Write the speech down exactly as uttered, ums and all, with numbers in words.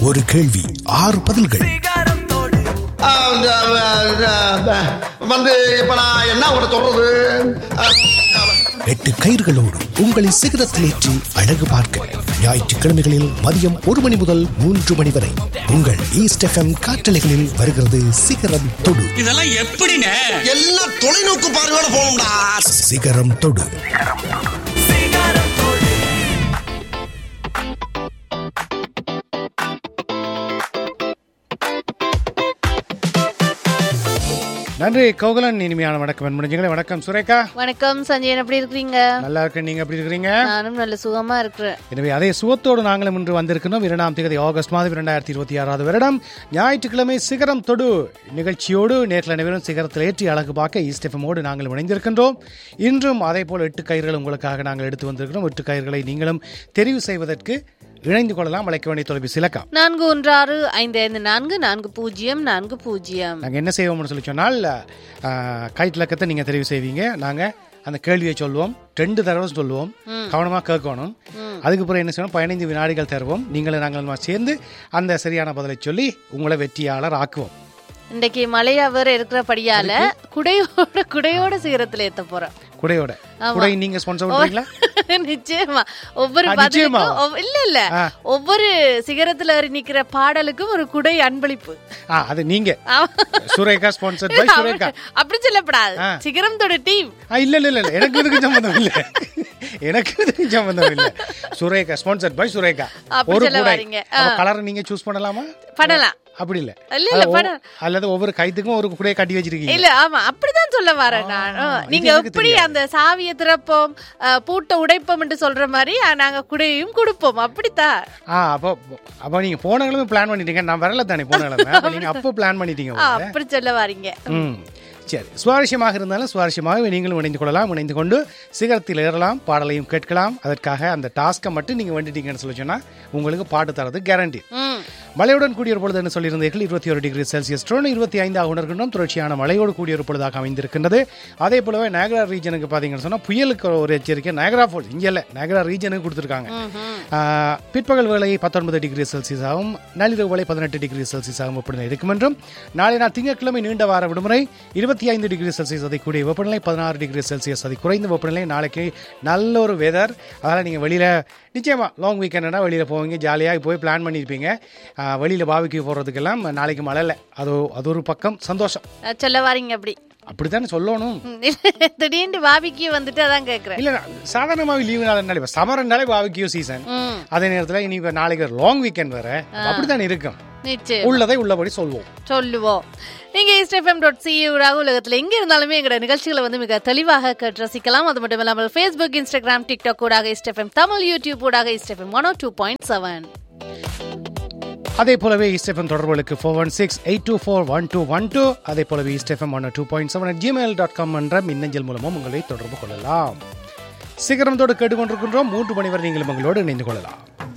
ஒரு கேள்வி, ஆறு பதில்கள். வந்து இப்ப நான் என்ன உங்களை சொல்றது? எட்டு கயிர்களோடு உங்களை சிகரத்திலேற்றி அழகு பார்க்க ஞாயிற்றுக்கிழமைகளில் மதியம் ஒரு மணி முதல் மூன்று மணி வரை உங்கள் ஈஸ்ட் எஃப்எம் காற்றலைகளில் வருகிறது சிகரம் தொடு. இதெல்லாம் எப்படின்னு எல்லாம் தொலைநோக்கு பார்வையோட போகணும்டா. சிகரம் தொடு. நன்றி கோகுலன். இனிமையான வணக்கம் முடிஞ்சுங்களே. வணக்கம் சுரேகா. வணக்கம் சஞ்சயன், எப்படி இருக்கீங்க? நல்லா இருக்கேன், நீங்க எப்படி இருக்கிறீங்க? நானும் நல்ல சுகமா இருக்கிறேன். எனவே அதே சுகத்தோடு நாங்களும் இன்று வந்திருக்கிறோம். இரண்டாம் தேதி ஆகஸ்ட் மாதம் இரண்டாயிரத்தி இருபத்தி ஆறாவது வருடம் ஞாயிற்றுக்கிழமை சிகரம் தொடு நிகழ்ச்சியோடு நேற்று அனைவரும் சிகரத்தில் ஏற்றி அழகு பார்க்க ஈஸ்ட் எஃப்எம்மோடு நாங்கள் இணைந்திருக்கின்றோம். இன்றும் அதே போல் எட்டு கயிறுகள் உங்களுக்காக நாங்கள் எடுத்து வந்திருக்கிறோம். எட்டு கயிறுகளை நீங்களும் தெரிவு செய்வதற்கு இணைந்து கொள்ளலாம். அழைக்க வேண்டிய தொலைபேசி இலக்கம் நான்கு ஒன்று ஆறு ஐந்து ஐந்து நான்கு நான்கு பூஜ்ஜியம் நான்கு பூஜ்ஜியம். நாங்கள் என்ன செய்வோம்னு சொல்லி சொன்னால், கைட் இலக்கத்தை நீங்கள் தெரிவு செய்வீங்க. நாங்கள் அந்த கேள்வியை சொல்லுவோம், ரெண்டு தடவை சொல்லுவோம், கவனமாக கேட்கணும். அதுக்கு பிறகு என்ன செய்யணும், பதினைந்து வினாடிகள் தருவோம். நீங்களும் நாங்கள் சேர்ந்து அந்த சரியான பதிலை சொல்லி உங்களை வெற்றியாளர் ஆக்குவோம். இன்றைக்கு மழையா வேற இருக்கிறபடியால குடையோட குடையோட சிகரத்துல ஏத்த போறோம். குடையோட குடை நீங்க ஸ்பான்சர் பண்றீங்களா? நிச்சயமா. ஒவ்வொரு பதிலுக்கும் இல்ல இல்ல ஒவ்வொரு சிகரத்துல நிக்கிற பாடலுக்கும் ஒரு குடை அன்பளிப்பு. அது நீங்க சுரேகா ஸ்பான்சர் பை சுரேகா அப்படி சொல்லப்படாது. சிகரம் தொடு டீம். இல்ல இல்ல இல்ல எனக்கு இதுக்கு சம்பந்தம் இல்ல, எனக்கு இதுக்கு சம்பந்தம் இல்ல. Surekha sponsor by Surekha. ஒரு குடை கலர் நீங்க சூஸ் பண்ணலாமா? பண்ணலாம். அப்படி இல்ல அல்லது ஒவ்வொரு கைத்துக்கும் ஒரு குடையை கட்டி வச்சிருக்கீங்க? இல்ல, ஆமா அப்படிதான் சொல்ல வரேன் நான். நீங்க எப்படி அந்த சாவியை திறப்போம் பூட்டை உடைப்போம் என்று சொல்ற மாதிரி நாங்க குடையும் கொடுப்போம், அப்படித்தான். அப்போ அப்ப நீங்க போன கிழமை பிளான் பண்ணிட்டீங்க, நான் வரல தானே போன கிழமை. நீங்க அப்போ பிளான் பண்ணிட்டீங்க, அப்படி சொல்ல வரீங்க. சரி, சுவாரஸ்யமாக இருந்தாலும் சுவாரஸ்யமாக நீங்களும் இணைந்து கொள்ளலாம். இணைந்து கொண்டு சிகரத்தில் ஏறலாம், பாடலையும் கேட்கலாம். அதற்காக அந்த டாஸ்கை மட்டும் நீங்க வேண்டிட்டீங்கன்னு சொல்லி சொன்னா உங்களுக்கு பாட்டு தரது கேரண்டி. மழையுடன் கூடிய ஒரு பொழுது என்ன சொல்லியிருந்தீர்கள்? இருபத்தி ஒரு டிகிரி செல்சியஸ் இருபத்தி ஐந்தாக உணர்கின்றோம். தொடர்ச்சியான மழையோடு கூடிய ஒரு பொழுதாக அமைந்திருக்கின்றது. அதே போலவே நயகரா ரீஜனுக்கு பாத்தீங்கன்னு சொன்னா புயலுக்கு ஒரு எச்சரிக்கை நயகரா ஃபால்ஸ் இங்க இல்ல, நயகரா ரீஜனுக்கு கொடுத்திருக்காங்க. பிற்பகல் வேளை பத்தொன்பது டிகிரி செல்சியஸ் ஆகும், நள்ளிரவு வேளை பதினெட்டு டிகிரி செல்சியஸ் ஆகும் வெப்பநிலை இருக்கும் என்றும், நாளை நாள் திங்கட்கிழமை நீண்ட வார விடுமுறை இருபத்தி ஐந்து டிகிரி செல்சியஸ் அதை கூடிய வெப்பநிலை, பதினாறு டிகிரி செல்சியஸ் அதை குறைந்த வெப்பநிலை. நாளைக்கு நல்ல ஒரு வெதர். அதனால் நீங்கள் வெளியில் நிச்சயமா லாங் வீக்கெண்டா வெளியில் போவீங்க, ஜாலியாக போய் பிளான் பண்ணியிருப்பீங்க. வெளியில் பாவிக்கு போகிறதுக்கெல்லாம் நாளைக்கு மழை இல்லை, அது அது ஒரு பக்கம் சந்தோஷம். சொல்ல வாரீங்க அப்படி அப்படித்தானே சொல்லணும். திடீர்னு பாபிக்கு வந்துட்டு அதான் கேட்குறேன். இல்லை, சாதாரணமாக லீவு நாள் சமரனாலே பாபிக்யூ சீசன். அதே நேரத்தில் இனி நாளைக்கு லாங் வீக்கெண்ட் வேற, அப்படித்தான் இருக்கும். உள்ளதை உள்ளபடி சொல்வோம் சொல்லுவோம். நீங்க ஈஸ்ட் எஃப்எம் டாட் சி ஊடாக உலகத்துல எங்க இருந்தாலுமே எங்களோட நிகழ்ச்சிகளை வந்து மிக தெளிவாக கேட்டு ரசிக்கலாம். அது மட்டும் இல்லாமல் ஃபேஸ்புக், இன்ஸ்டாகிராம், டிக்டாக் ஊடாக ஈஸ்ட் எஃப்எம் தமிழ், யூடியூப் ஊடாக east FM one two point seven. அதே போலவே ஈஸ்ட் எஃப்எம் தொடர்புகளுக்கு four one six eight two four one two one two. அதே போலவே east FM one two point seven at Gmail dot com என்ற மின்னஞ்சல் மூலமும் உங்களை தொடர்பு கொள்ளலாம். சிகரத்தோடு கேட்டுக்கொண்டிருக்கின்றோம். மூன்று மணி வரை நீங்களும் உங்களோடு இணைந்து கொள்ளலாம்.